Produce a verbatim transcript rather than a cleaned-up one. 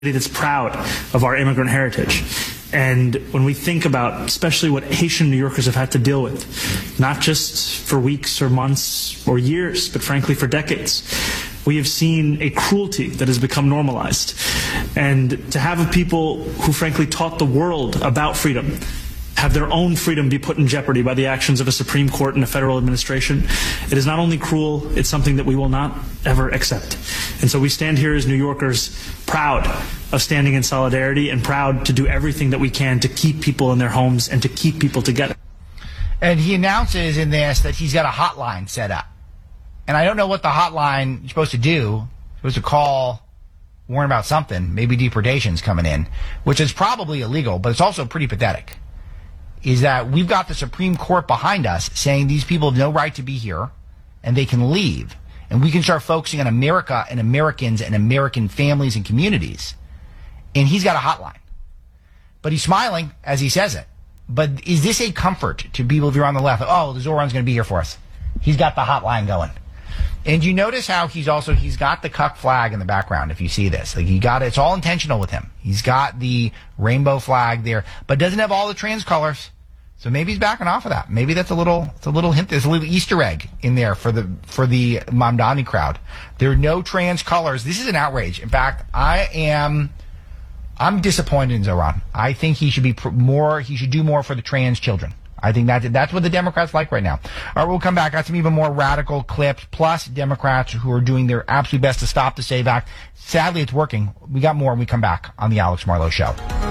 that's proud of our immigrant heritage. And when we think about especially what Haitian New Yorkers have had to deal with, not just for weeks or months or years, but frankly for decades, we have seen a cruelty that has become normalized. And to have a people who frankly taught the world about freedom have their own freedom be put in jeopardy by the actions of a Supreme Court and a federal administration, it is not only cruel, it's something that we will not ever accept. And so we stand here as New Yorkers proud of standing in solidarity and proud to do everything that we can to keep people in their homes and to keep people together. And he announces in this that he's got a hotline set up. And I don't know what the hotline is supposed to do. You're supposed to call, warn about something, maybe deportations coming in, which is probably illegal, but it's also pretty pathetic. Is that we've got the Supreme Court behind us saying these people have no right to be here and they can leave. And we can start focusing on America and Americans and American families and communities. And he's got a hotline. But he's smiling as he says it. But is this a comfort to people if you're on the left? Oh, Zoran's going to be here for us. He's got the hotline going. And you notice how he's also, he's got the cuck flag in the background, if you see this. Like he got it, it's all intentional with him. He's got the rainbow flag there, but doesn't have all the trans colors. So maybe he's backing off of that. Maybe that's a little, it's a little hint, there's a little Easter egg in there for the, for the Mamdani crowd. There are no trans colors. This is an outrage. In fact, I am, I'm disappointed in Zoran. I think he should be pr- more, he should do more for the trans children. I think that that's what the Democrats like right now. All right, we'll come back. Got some even more radical clips, plus Democrats who are doing their absolute best to stop the SAVE Act. Sadly, it's working. We got more when we come back on the Alex Marlowe Show.